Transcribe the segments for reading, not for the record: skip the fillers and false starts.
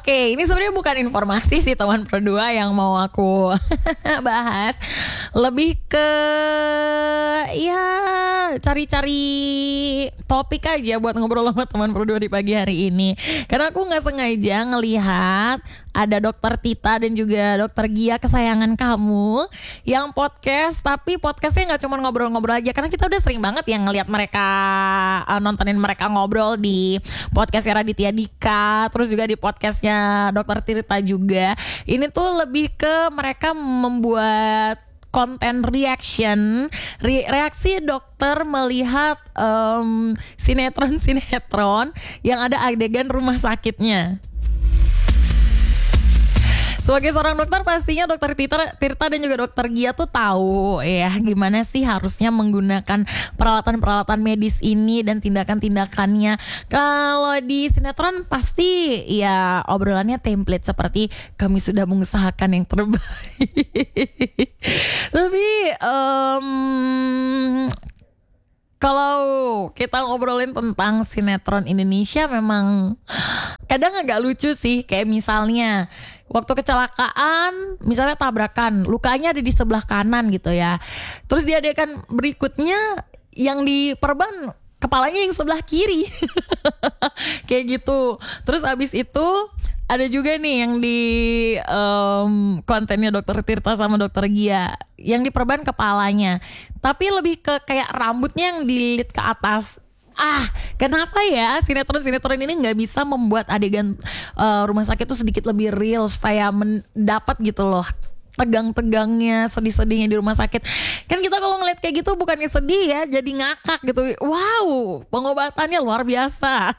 Oke, ini sebenarnya bukan informasi sih teman berdua yang mau aku bahas. Lebih ke ya cari-cari topik aja buat ngobrol sama teman berdua di pagi hari ini. Karena aku gak sengaja ngelihat ada Dokter Tita dan juga Dokter Gia kesayangan kamu yang podcast, tapi podcastnya gak cuma ngobrol-ngobrol aja. Karena kita udah sering banget yang ngelihat mereka, nontonin mereka ngobrol di podcastnya Raditya Dika, terus juga di podcastnya Dokter Tirta juga. Ini tuh lebih ke mereka membuat konten reaksi dokter melihat sinetron yang ada adegan rumah sakitnya. Sebagai seorang dokter pastinya Dokter Tirta dan juga Dokter Gia tuh tahu ya gimana sih harusnya menggunakan peralatan-peralatan medis ini dan tindakan-tindakannya. Kalau di sinetron pasti ya obrolannya template seperti kami sudah mengusahakan yang terbaik. Tapi kalau kita ngobrolin tentang sinetron Indonesia memang kadang agak lucu sih. Kayak misalnya waktu kecelakaan, misalnya tabrakan, lukanya ada di sebelah kanan gitu ya. Terus di adegan berikutnya yang diperban kepalanya yang sebelah kiri. Kayak gitu. Terus abis itu ada juga nih yang di kontennya Dokter Tirta sama Dokter Gia yang diperban kepalanya, tapi lebih ke kayak rambutnya yang dililit ke atas. Kenapa ya sinetron ini nggak bisa membuat adegan rumah sakit tuh sedikit lebih real supaya mendapat gitu loh tegang-tegangnya, sedih-sedihnya di rumah sakit. Kan kita kalau ngeliat kayak gitu bukannya sedih ya, jadi ngakak gitu. Wow, pengobatannya luar biasa.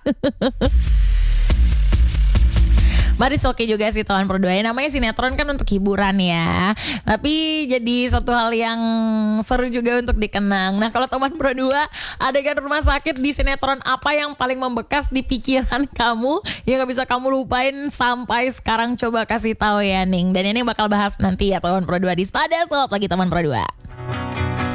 But it's okay juga sih teman berdua. Namanya sinetron kan untuk hiburan ya, tapi jadi satu hal yang seru juga untuk dikenang. Nah kalau teman berdua adegan rumah sakit di sinetron apa yang paling membekas di pikiran kamu yang gak bisa kamu lupain sampai sekarang, coba kasih tahu ya Ning. Dan ini bakal bahas nanti ya teman berdua di Sepada. Selamat pagi teman berdua.